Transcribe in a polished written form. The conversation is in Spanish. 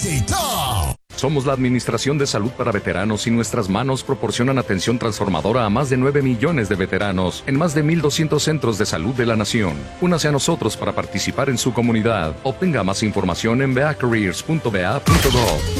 Top. Somos la Administración de Salud para Veteranos y nuestras manos proporcionan atención transformadora a más de 9 millones de veteranos en más de 1,200 centros de salud de la nación. Únase a nosotros para participar en su comunidad. Obtenga más información en beacareers.ba.gov.